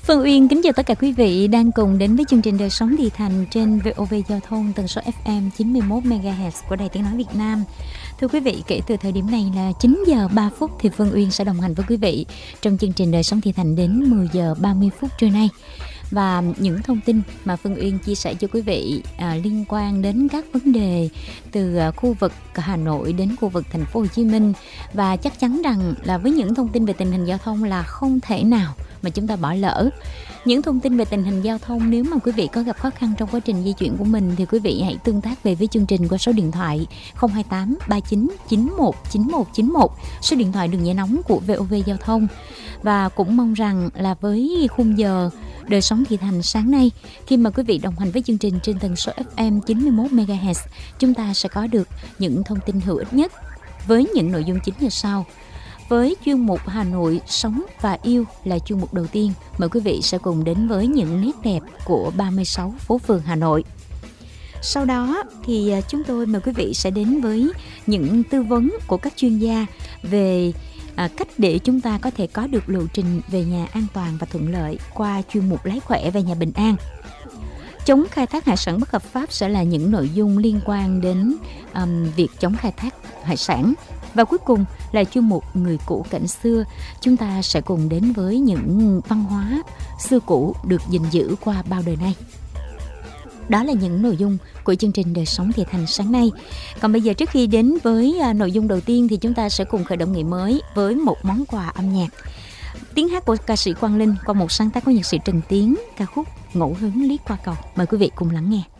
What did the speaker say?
Phương Uyên kính chào tất cả quý vị đang cùng đến với chương trình Đời sống Thị Thành trên VOV Giao thông tần số FM 91 MHz của Đài Tiếng nói Việt Nam. Thưa quý vị, kể từ thời điểm này là 9 giờ 3 phút thì Phương Uyên sẽ đồng hành với quý vị trong chương trình Đời sống Thị Thành đến 10 giờ 30 phút trưa nay. Và những thông tin mà Phương Uyên chia sẻ cho quý vị liên quan đến các vấn đề từ khu vực Hà Nội đến khu vực thành phố Hồ Chí Minh, và chắc chắn rằng là với những thông tin về tình hình giao thông là không thể nào mà chúng ta bỏ lỡ. Những thông tin về tình hình giao thông, nếu mà quý vị có gặp khó khăn trong quá trình di chuyển của mình thì quý vị hãy tương tác về với chương trình qua số điện thoại 028 39 91 9191, số điện thoại đường dây nóng của VOV Giao thông. Và cũng mong rằng là với khung giờ Đời sống Thị Thành sáng nay, khi mà quý vị đồng hành với chương trình trên tần số FM 91 MHz, chúng ta sẽ có được những thông tin hữu ích nhất với những nội dung chính như sau. Với chuyên mục Hà Nội Sống và Yêu là chuyên mục đầu tiên, mời quý vị sẽ cùng đến với những nét đẹp của 36 phố phường Hà Nội. Sau đó thì chúng tôi mời quý vị sẽ đến với những tư vấn của các chuyên gia về cách để chúng ta có thể có được lộ trình về nhà an toàn và thuận lợi qua chuyên mục Lái Khỏe về nhà bình an. Chống khai thác hải sản bất hợp pháp sẽ là những nội dung liên quan đến việc chống khai thác hải sản. Và cuối cùng là chuyên mục Người cũ cảnh xưa, chúng ta sẽ cùng đến với những văn hóa xưa cũ được gìn giữ qua bao đời nay. Đó là những nội dung của chương trình Đời sống Thị Thành sáng nay. Còn bây giờ, trước khi đến với nội dung đầu tiên thì chúng ta sẽ cùng khởi động ngày mới với một món quà âm nhạc. Tiếng hát của ca sĩ Quang Linh qua một sáng tác của nhạc sĩ Trần Tiến, ca khúc Ngẫu hứng lý qua cầu. Mời quý vị cùng lắng nghe.